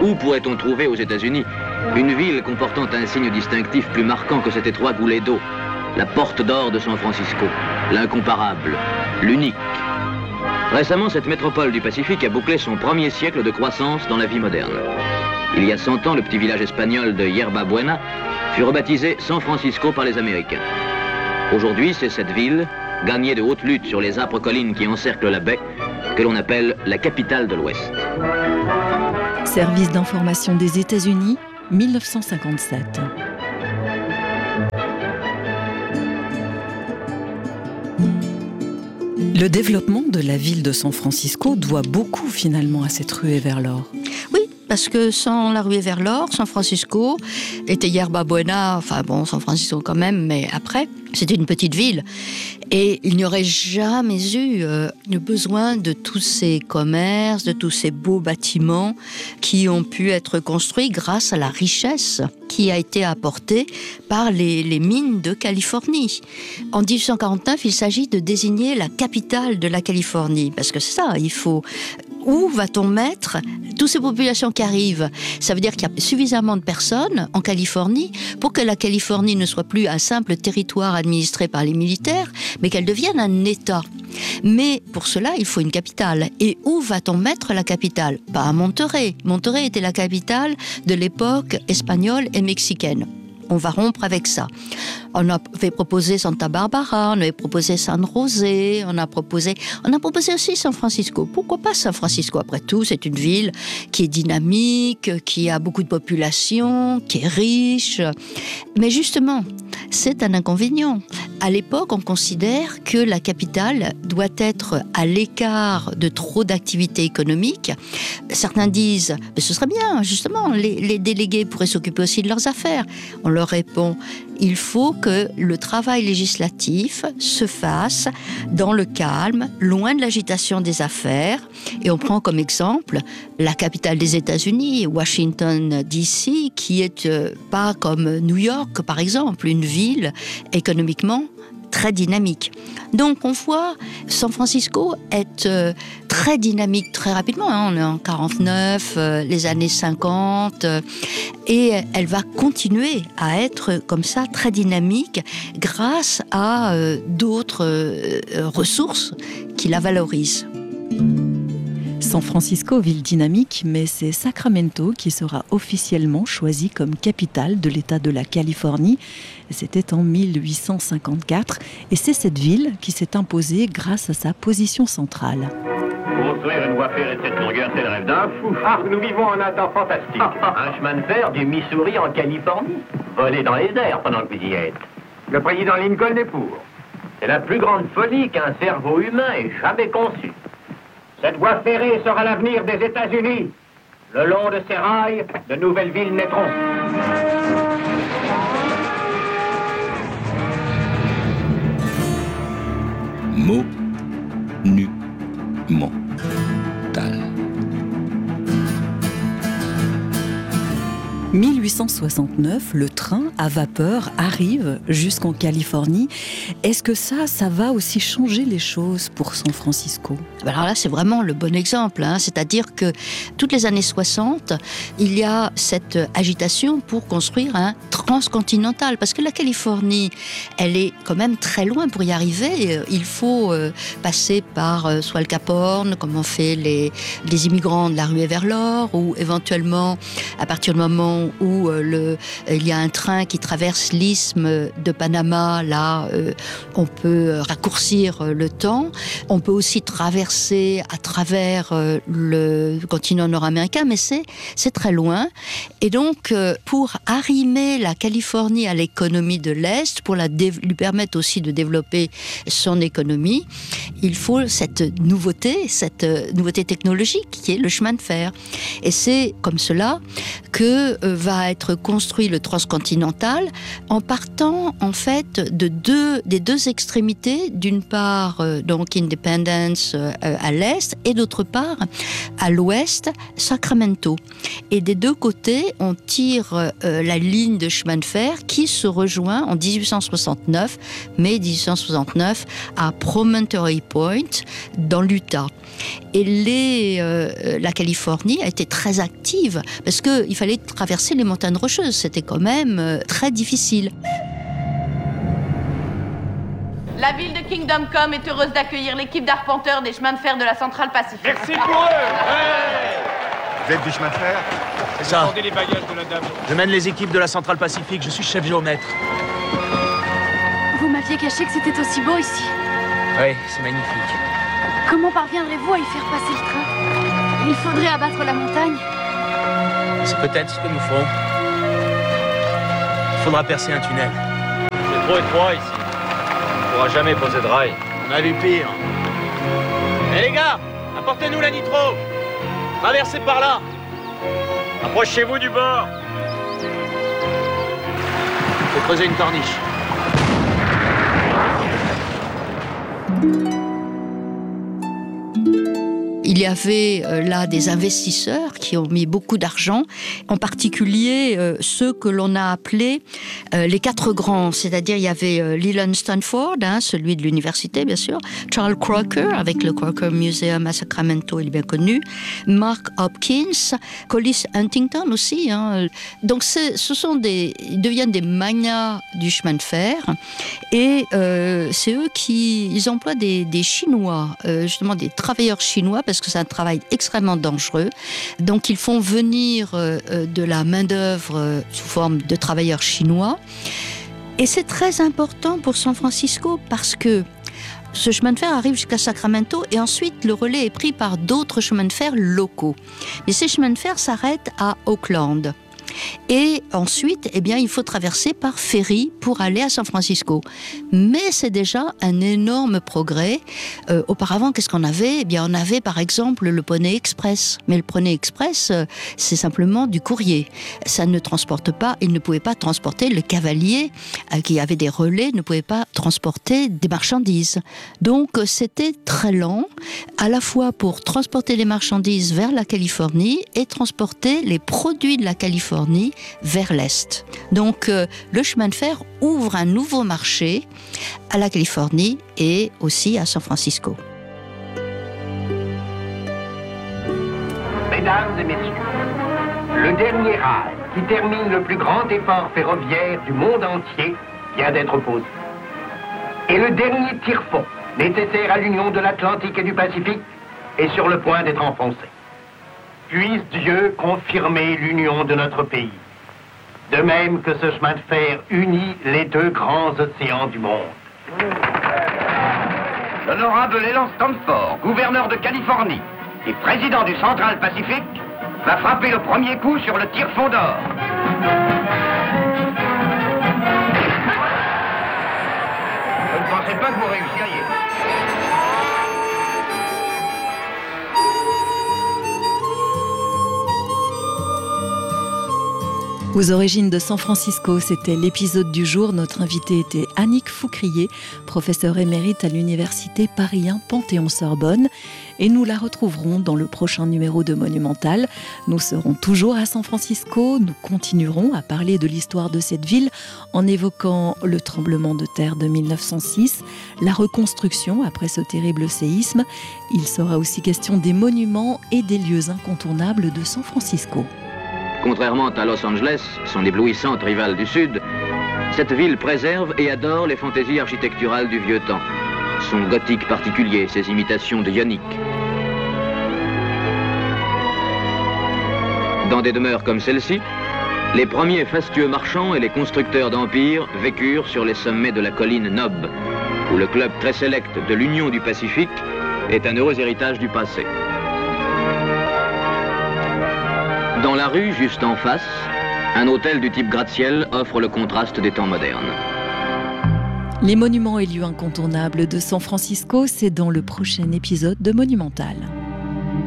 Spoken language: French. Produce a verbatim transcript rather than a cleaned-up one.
Où pourrait-on trouver aux États-Unis une ville comportant un signe distinctif plus marquant que cet étroit goulet d'eau, la porte d'or de San Francisco, l'incomparable, l'unique? Récemment, cette métropole du Pacifique a bouclé son premier siècle de croissance dans la vie moderne. Il y a cent ans, le petit village espagnol de Yerba Buena fut rebaptisé San Francisco par les Américains. Aujourd'hui, c'est cette ville, gagnée de haute lutte sur les âpres collines qui encerclent la baie, que l'on appelle la capitale de l'Ouest. Service d'information des États-Unis, mille neuf cent cinquante-sept. Le développement de la ville de San Francisco doit beaucoup finalement à cette ruée vers l'or. Oui, parce que sans la ruée vers l'or, San Francisco était Yerba Buena, enfin bon, San Francisco quand même, mais après, c'était une petite ville. Et il n'y aurait jamais eu euh, le besoin de tous ces commerces, de tous ces beaux bâtiments qui ont pu être construits grâce à la richesse qui a été apportée par les, les mines de Californie. En dix-huit cent quarante-neuf, il s'agit de désigner la capitale de la Californie, parce que c'est ça, il faut... Où va-t-on mettre toutes ces populations qui arrivent? Ça veut dire qu'il y a suffisamment de personnes en Californie pour que la Californie ne soit plus un simple territoire administré par les militaires, mais qu'elle devienne un État. Mais pour cela, il faut une capitale. Et où va-t-on mettre la capitale? Pas à Monterrey. Monterrey était la capitale de l'époque espagnole et mexicaine. On va rompre avec ça. On avait proposé Santa Barbara, on avait proposé San José, on a proposé, on a proposé aussi San Francisco. Pourquoi pas San Francisco? Après tout, c'est une ville qui est dynamique, qui a beaucoup de population, qui est riche. Mais justement, c'est un inconvénient. À l'époque, on considère que la capitale doit être à l'écart de trop d'activités économiques. Certains disent, mais ce serait bien, justement, les, les délégués pourraient s'occuper aussi de leurs affaires. On leur répond, il faut que le travail législatif se fasse dans le calme, loin de l'agitation des affaires. Et on prend comme exemple la capitale des États-Unis, Washington D C, qui est euh, pas comme New York, par exemple, une ville économiquement très dynamique. Donc on voit San Francisco être euh, très dynamique très rapidement, hein. On est en quarante-neuf, euh, les années cinquante, euh, et elle va continuer à être comme ça très dynamique grâce à euh, d'autres euh, ressources qui la valorisent. San Francisco, ville dynamique, mais c'est Sacramento qui sera officiellement choisi comme capitale de l'État de la Californie. C'était en mille huit cent cinquante-quatre et c'est cette ville qui s'est imposée grâce à sa position centrale. Construire une voie ferrée de cette longueur, c'est le rêve d'un fou. Ah, nous vivons en un temps fantastique. Un chemin de fer du Missouri en Californie. Voler dans les airs pendant que vous y êtes. Le président Lincoln est pour. C'est la plus grande folie qu'un cerveau humain ait jamais conçue. Cette voie ferrée sera l'avenir des États-Unis. Le long de ces rails, de nouvelles villes naîtront. Monumental. mille huit cent soixante-neuf, le train à vapeur arrive jusqu'en Californie. Est-ce que ça, ça va aussi changer les choses pour San Francisco? Alors là, c'est vraiment le bon exemple, hein. C'est-à-dire que toutes les années soixante, il y a cette agitation pour construire un transcontinental, parce que la Californie, elle est quand même très loin pour y arriver. Il faut euh, passer par euh, soit le Cap Horn, comme ont fait les, les immigrants de la ruée vers l'or, ou éventuellement, à partir du moment où euh, le, il y a un train qui traverse l'isthme de Panama, là, euh, on peut raccourcir le temps. On peut aussi traverser à travers euh, le continent nord-américain, mais c'est, c'est très loin. Et donc, euh, pour arrimer la Californie à l'économie de l'Est, pour la dé- lui permettre aussi de développer son économie, il faut cette nouveauté, cette nouveauté technologique qui est le chemin de fer. Et c'est comme cela que euh, euh, va être construit le transcontinental en partant en fait de deux, des deux extrémités, d'une part euh, donc Independence euh, à l'est et d'autre part à l'ouest Sacramento. Et des deux côtés, on tire euh, la ligne de chemin de fer qui se rejoint en dix-huit cent soixante-neuf, mai dix-huit cent soixante-neuf, à Promontory Point, dans l'Utah. Et les, euh, la Californie a été très active parce qu'il fallait traverser les montagnes rocheuses. C'était quand même euh, très difficile. La ville de Kingdom Come est heureuse d'accueillir l'équipe d'arpenteurs des chemins de fer de la Centrale Pacifique. Merci pour eux. Ouais. Vous êtes du chemin de fer? C'est ça. Les bagages de la dame. Je mène les équipes de la Centrale Pacifique, je suis chef géomètre. Vous m'aviez caché que c'était aussi beau ici. Oui, c'est magnifique. Comment parviendrez-vous à y faire passer le train? Il faudrait abattre la montagne. C'est peut-être ce que nous ferons. Il faudra percer un tunnel. C'est trop étroit ici. On ne pourra jamais poser de rail. On a vu pire. Hé hey les gars, apportez-nous la nitro. Traversez par là. Approchez-vous du bord. Faut creuser une corniche. Il y avait euh, là des investisseurs qui ont mis beaucoup d'argent, en particulier euh, ceux que l'on a appelés euh, les quatre grands, c'est-à-dire il y avait euh, Leland Stanford, hein, celui de l'université bien sûr, Charles Crocker avec le Crocker Museum à Sacramento, il est bien connu, Mark Hopkins, Collis Huntington aussi. Hein. Donc ce sont des, ils deviennent des magnats du chemin de fer et euh, c'est eux qui ils emploient des, des Chinois, euh, justement des travailleurs chinois parce que c'est un travail extrêmement dangereux. Donc ils font venir euh, de la main-d'œuvre euh, sous forme de travailleurs chinois. Et c'est très important pour San Francisco parce que ce chemin de fer arrive jusqu'à Sacramento et ensuite le relais est pris par d'autres chemins de fer locaux. Mais ces chemins de fer s'arrêtent à Oakland. Et ensuite, eh bien, il faut traverser par ferry pour aller à San Francisco. Mais c'est déjà un énorme progrès. Euh, auparavant, qu'est-ce qu'on avait ? Eh bien, on avait par exemple le Poney Express. Mais le Poney Express, euh, c'est simplement du courrier. Ça ne transporte pas, il ne pouvait pas transporter le cavalier euh, qui avait des relais, ne pouvait pas transporter des marchandises. Donc, euh, c'était très lent, à la fois pour transporter les marchandises vers la Californie et transporter les produits de la Californie vers l'Est. Donc, euh, le chemin de fer ouvre un nouveau marché à la Californie et aussi à San Francisco. Mesdames et messieurs, le dernier rail qui termine le plus grand effort ferroviaire du monde entier vient d'être posé. Et le dernier tire-fond nécessaire à l'union de l'Atlantique et du Pacifique est sur le point d'être enfoncé. Puisse Dieu confirmer l'union de notre pays. De même que ce chemin de fer unit les deux grands océans du monde. L'honorable Leland Stanford, gouverneur de Californie et président du Central Pacific, va frapper le premier coup sur le tire-fond d'or. Je ne pensais pas que vous réussiriez. Aux origines de San Francisco, c'était l'épisode du jour. Notre invitée était Annick Foucrier, professeure émérite à l'université Paris un Panthéon-Sorbonne. Et nous la retrouverons dans le prochain numéro de Monumental. Nous serons toujours à San Francisco. Nous continuerons à parler de l'histoire de cette ville en évoquant le tremblement de terre de mille neuf cent six, la reconstruction après ce terrible séisme. Il sera aussi question des monuments et des lieux incontournables de San Francisco. Contrairement à Los Angeles, son éblouissante rivale du Sud, cette ville préserve et adore les fantaisies architecturales du vieux temps, son gothique particulier, ses imitations de ionique. Dans des demeures comme celle-ci, les premiers fastueux marchands et les constructeurs d'empires vécurent sur les sommets de la colline Nob, où le club très sélect de l'Union du Pacifique est un heureux héritage du passé. Dans la rue, juste en face, un hôtel du type gratte-ciel offre le contraste des temps modernes. Les monuments et lieux incontournables de San Francisco, c'est dans le prochain épisode de Monumental.